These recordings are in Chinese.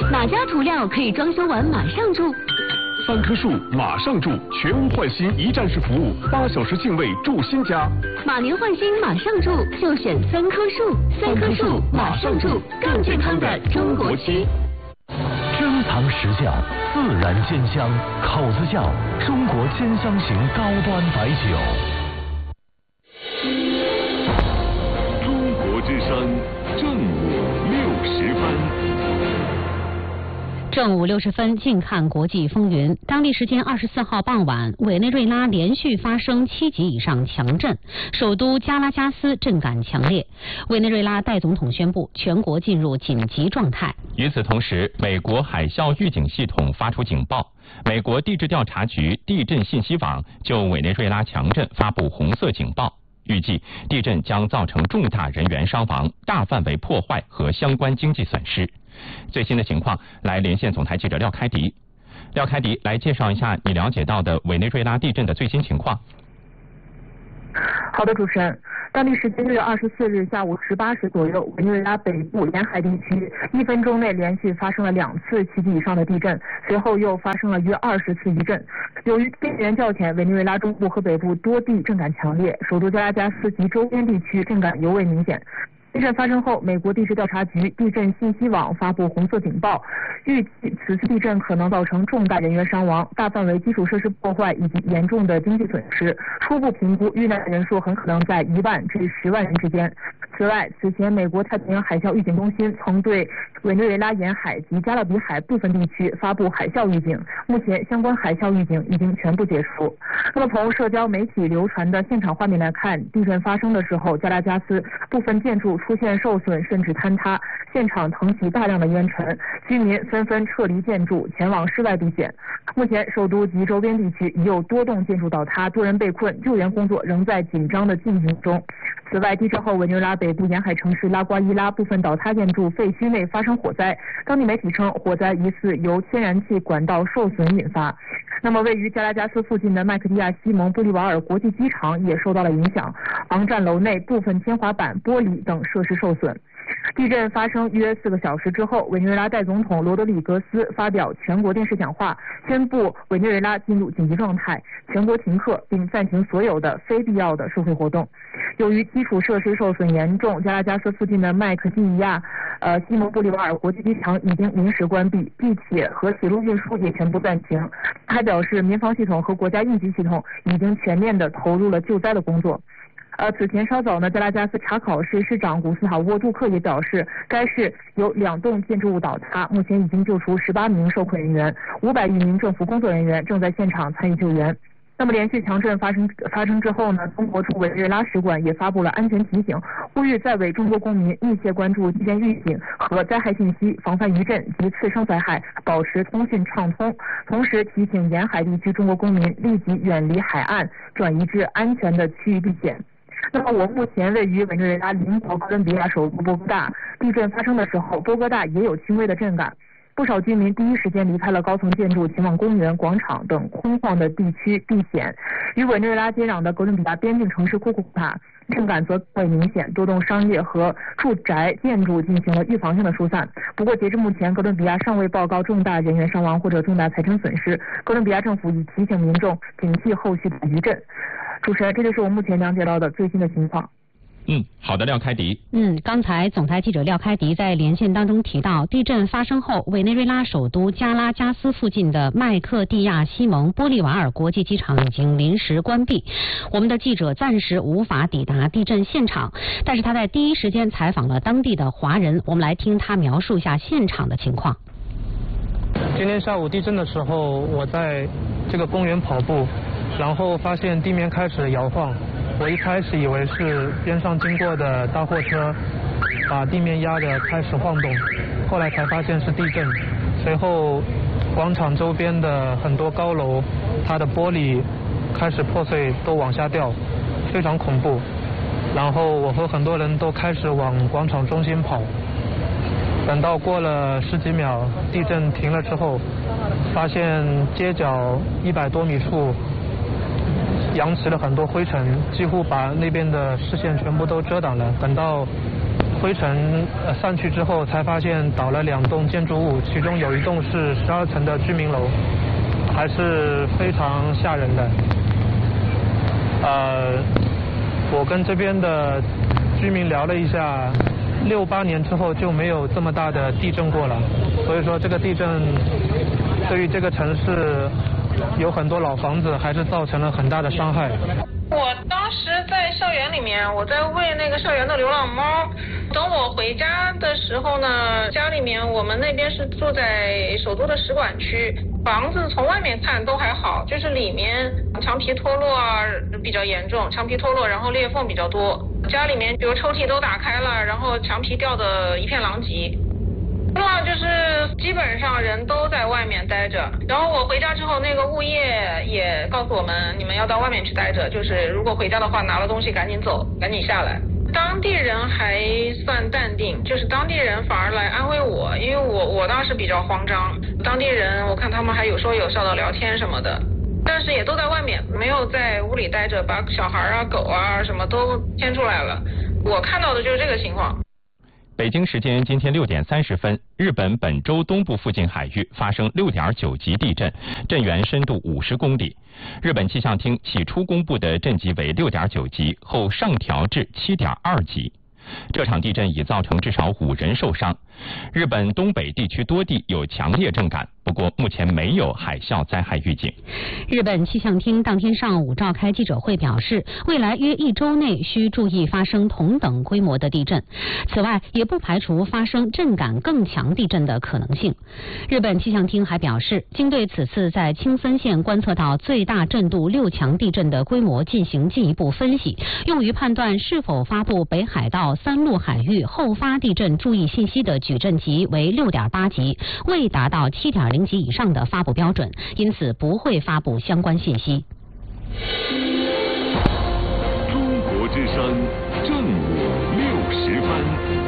哪家涂料可以装修完马上住 3棵树马上住，全屋换新一站式服务，8小时净位住新家。 马年换新马上住，就选3棵树，3棵树马上住，更健康的中国区。 珍藏实窖，自然鲜香，口子窖，中国兼香型高端白酒。 中国之声，正午60分。 正午60分，近看国际风云。当地时间24号傍晚，委内瑞拉连续发生7级以上强震，首都加拉加斯震感强烈。委内瑞拉代总统宣布全国进入紧急状态。 与此同时，美国海啸预警系统发出警报。美国地质调查局地震信息网就委内瑞拉强震发布红色警报，预计地震将造成重大人员伤亡、大范围破坏和相关经济损失。最新的情况，来连线总台记者廖开迪。廖开迪，来介绍一下你了解到的委内瑞拉地震的最新情况。 好的，主持人。当地时间6月24日下午18时左右，委内瑞拉北部沿海地区1分钟内连续发生了2次7级以上的地震，随后又发生了约20次余震。由于边缘较浅，委内瑞拉中部和北部多地震感强烈，首都加拉加斯及周边地区震感尤为明显。地震发生后，美国地质调查局地震信息网发布红色警报，预计此次地震可能造成重大人员伤亡、大范围基础设施破坏以及严重的经济损失。初步评估，遇难人数很可能在1万至10万人之间。此外，此前美国太平洋海啸预警中心曾对委内瑞拉沿海及加勒比海部分地区发布海啸预警，目前相关海啸预警已经全部解除。那么从社交媒体流传的现场画面来看，地震发生的时候，加拉加斯部分建筑出现受损甚至坍塌，现场腾起大量的烟尘，居民纷纷撤离建筑，前往室外避险。目前首都及周边地区已有多栋建筑倒塌，多人被困，救援工作仍在紧张的进行中。此外，地震后委内瑞拉北部沿海城市拉瓜伊拉部分倒塌建筑废墟内发生火灾，当地媒体称火灾疑似由天然气管道受损引发。那么位于加拉加斯附近的麦克蒂亚西蒙布利瓦尔国际机场也受到了影响，航站楼内部分天花板、玻璃等设施受损。地震发生约4个小时之后，委内瑞拉代总统罗德里格斯发表全国电视讲话，宣布委内瑞拉进入紧急状态，全国停课，并暂停所有的非必要的社会活动。由于基础设施受损严重，加拉加斯附近的麦克蒂亚西蒙布利瓦尔国际机场已经临时关闭，地铁和铁路运输也全部暂停。还表示民防系统和国家应急系统已经全面地投入了救灾的工作。此前稍早呢，加拉加斯查考市市长古斯塔沃杜克也表示，该市有2栋建筑物倒塌，目前已经救出18名受困人员，500余名政府工作人员正在现场参与救援。那么连续强震发生之后呢，中国驻委内瑞拉使馆也发布了安全提醒，呼吁在委中国公民密切关注地震预警和灾害信息，防范余震及次生灾害，保持通讯畅通。同时提醒沿海地区中国公民立即远离海岸，转移至安全的区域避险。那么我目前位于委内瑞拉邻国哥伦比亚首都波哥大，地震发生的时候，波哥大也有轻微的震感。不少居民第一时间离开了高层建筑，前往公园、广场等空旷的地区避险。与委内瑞拉接壤的哥伦比亚边境城市库库塔，震感则更为明显，多栋商业和住宅建筑进行了预防性的疏散。不过截至目前，哥伦比亚尚未报告重大人员伤亡或者重大财产损失。哥伦比亚政府已提醒民众警惕后续的余震。主持人，这就是我目前了解到的最新的情况。 好的，廖开迪。 刚才总台记者廖开迪在连线当中提到，地震发生后，委内瑞拉首都加拉加斯附近的麦克蒂亚西蒙波利瓦尔国际机场已经临时关闭。我们的记者暂时无法抵达地震现场，但是他在第一时间采访了当地的华人，我们来听他描述一下现场的情况。 今天下午地震的时候，我在这个公园跑步，然后发现地面开始摇晃。我一开始以为是边上经过的大货车把地面压得开始晃动，后来才发现是地震。随后广场周边的很多高楼，它的玻璃开始破碎，都往下掉，非常恐怖。然后我和很多人都开始往广场中心跑。等到过了10几秒，地震停了之后，发现街角100多米处扬起了很多灰尘，几乎把那边的视线全部都遮挡了。等到灰尘散去之后，才发现倒了2栋建筑物，其中有一栋是12层的居民楼，还是非常吓人的。我跟这边的居民聊了一下，68年之后就没有这么大的地震过了，所以说这个地震对于这个城市有很多老房子还是造成了很大的伤害。 我当时在校园里面，我在喂那个校园的流浪猫。等我回家的时候呢，家里面我们那边是住在首都的使馆区，房子从外面看都还好，就是里面墙皮脱落啊比较严重，墙皮脱落，然后裂缝比较多。家里面比如抽屉都打开了，然后墙皮掉的一片狼藉。另外就是基本上人都在外面待着，然后我回家之后，那个物业也告诉我们，你们要到外面去待着，就是如果回家的话，拿了东西赶紧走，赶紧下来。当地人还算淡定，就是当地人反而来安慰我，因为我当时比较慌张，当地人我看他们还有说有笑的聊天什么的，但是也都在外面，没有在屋里待着，把小孩啊狗啊什么都牵出来了。我看到的就是这个情况。 北京时间今天6点30分，日本本州东部附近海域发生6.9级地震，震源深度50公里。日本气象厅起初公布的震级为6.9级，后上调至7.2级。这场地震已造成至少5人受伤。日本东北地区多地有强烈震感，不过目前没有海啸灾害预警。 日本气象厅当天上午召开记者会表示，未来约1周内需注意发生同等规模的地震，此外也不排除发生震感更强地震的可能性。日本气象厅还表示，经对此次在青森县观测到最大震度6强地震的规模进行进一步分析，用于判断是否发布北海道三陆海域后发地震注意信息的举震级为6.8级，未达到7.0级以上的发布标准，因此不会发布相关信息。 中国之声正午60分。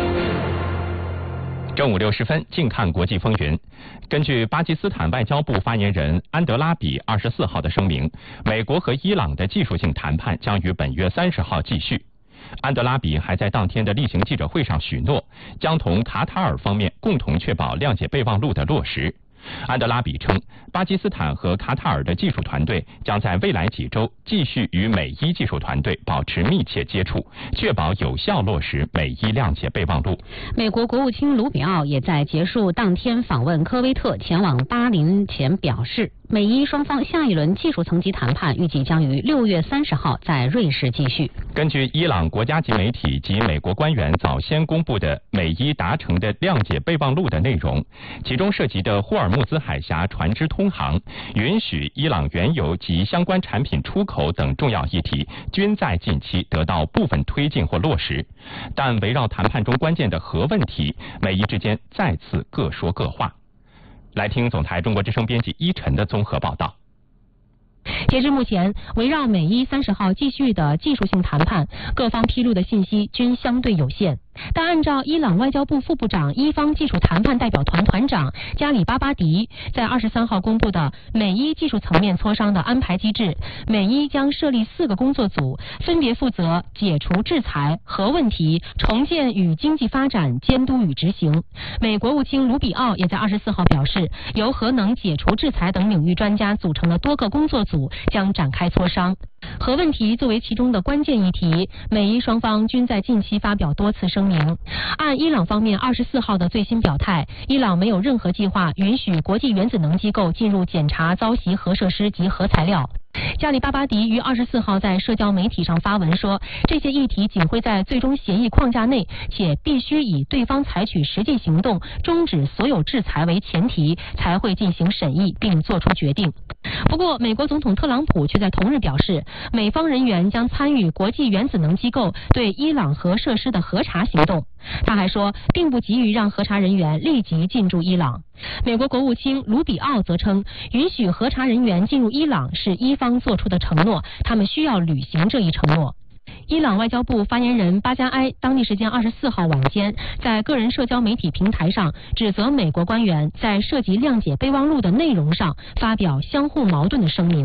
正午60分，近看国际风云。根据巴基斯坦外交部发言人安德拉比24号的声明，美国和伊朗的技术性谈判将于本月30号继续。安德拉比还在当天的例行记者会上许诺，将同卡塔尔方面共同确保谅解备忘录的落实。安德拉比称，巴基斯坦和卡塔尔的技术团队将在未来几周继续与美伊技术团队保持密切接触，确保有效落实美伊谅解备忘录。 美国国务卿卢比奥也在结束当天访问科威特前往巴林前表示，美伊双方下一轮技术层级谈判预计将于6月30号在瑞士继续。 根据伊朗国家级媒体及美国官员早先公布的美伊达成的谅解备忘录的内容，其中涉及的霍尔木兹海峡船只通航、允许伊朗原油及相关产品出口等重要议题，均在近期得到部分推进或落实。但围绕谈判中关键的核问题，美伊之间再次各说各话。来听总台中国之声编辑依晨的综合报道。 截至目前，围绕美伊30号继续的技术性谈判，各方披露的信息均相对有限。但按照伊朗外交部副部长、伊方技术谈判代表团团长加里巴巴迪在23号公布的美伊技术层面磋商的安排机制，美伊将设立4个工作组，分别负责解除制裁、核问题、重建与经济发展、监督与执行。美国务卿卢比奥也在24号表示，由核能、解除制裁等领域专家组成的多个工作组将展开磋商。核问题作为其中的关键议题，美伊双方均在近期发表多次声明。按伊朗方面24号的最新表态，伊朗没有任何计划允许国际原子能机构进入检查遭袭核设施及核材料。加里巴巴迪于24号在社交媒体上发文说，这些议题仅会在最终协议框架内，且必须以对方采取实际行动终止所有制裁为前提，才会进行审议并作出决定。不过，美国总统特朗普却在同日表示，美方人员将参与国际原子能机构对伊朗核设施的核查行动。他还说，并不急于让核查人员立即进驻伊朗。美国国务卿卢比奥则称，允许核查人员进入伊朗是伊方做出的承诺，他们需要履行这一承诺。伊朗外交部发言人巴加埃当地时间24号晚间在个人社交媒体平台上指责美国官员在涉及谅解备忘录的内容上发表相互矛盾的声明。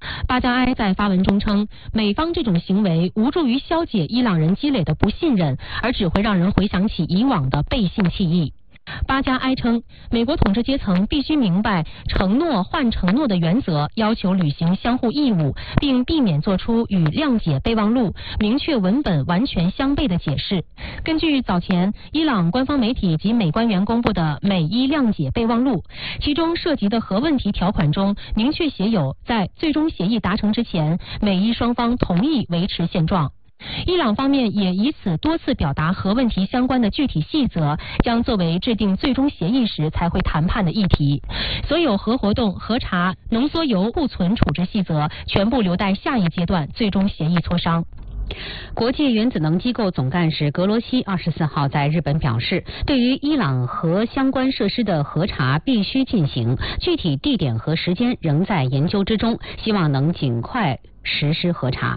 巴加埃在发文中称，美方这种行为无助于消解伊朗人积累的不信任，而只会让人回想起以往的背信弃义。巴加埃称，美国统治阶层必须明白承诺换承诺的原则，要求履行相互义务，并避免做出与谅解备忘录明确文本完全相悖的解释。根据早前伊朗官方媒体及美官员公布的美伊谅解备忘录，其中涉及的核问题条款中明确写有，在最终协议达成之前，美伊双方同意维持现状。伊朗方面也以此多次表达核问题相关的具体细则将作为制定最终协议时才会谈判的议题。所有核活动、核查、浓缩铀库存处置细则全部留待下一阶段最终协议磋商。 国际原子能机构总干事格罗西24号在日本表示，对于伊朗核相关设施的核查必须进行，具体地点和时间仍在研究之中，希望能尽快实施核查。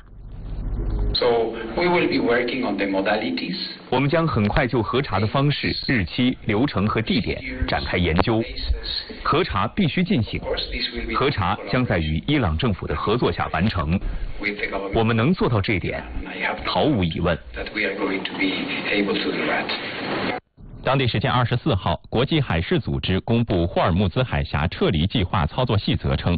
我们将很快就核查的方式、日期、流程和地点展开研究。核查必须进行，核查将在与伊朗政府的合作下完成。我们能做到这点，毫无疑问。 当地时间24号，国际海事组织公布霍尔木兹海峡撤离计划操作细则称，